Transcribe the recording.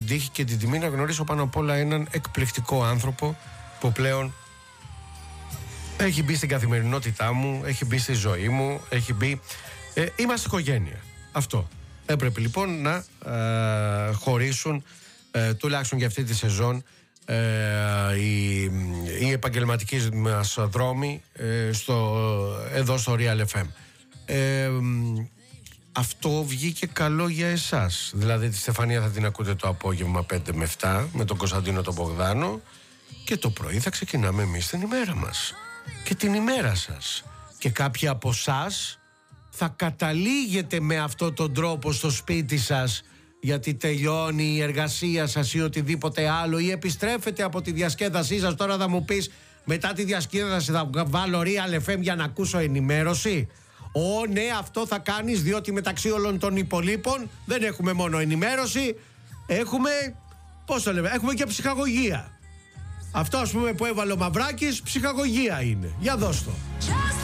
τύχη και την τιμή να γνωρίσω πάνω απ' όλα έναν εκπληκτικό άνθρωπο που πλέον έχει μπει στην καθημερινότητά μου, έχει μπει στη ζωή μου, έχει μπει... είμαστε οικογένεια. Αυτό. Έπρεπε λοιπόν να χωρίσουν τουλάχιστον για αυτή τη σεζόν οι επαγγελματικοί μας δρόμοι εδώ στο Real FM. Αυτό βγήκε καλό για εσάς. Δηλαδή τη Στεφανία θα την ακούτε το απόγευμα 5 με 7 με τον Κωνσταντίνο τον Μπογδάνο και το πρωί θα ξεκινάμε εμείς την ημέρα μας και την ημέρα σας. Και κάποιοι από εσάς θα καταλήγετε με αυτόν τον τρόπο στο σπίτι σας γιατί τελειώνει η εργασία σας ή οτιδήποτε άλλο, ή επιστρέφετε από τη διασκέδασή σας. Τώρα θα μου πεις, μετά τη διασκέδαση θα βάλω Real FM για να ακούσω ενημέρωση. Ναι, αυτό θα κάνεις, διότι μεταξύ όλων των υπολείπων δεν έχουμε μόνο ενημέρωση, έχουμε, πώς το λέμε, έχουμε και ψυχαγωγία. Αυτό ας πούμε που έβαλε ο Μαυράκης, ψυχαγωγία είναι. Για δώσ' το.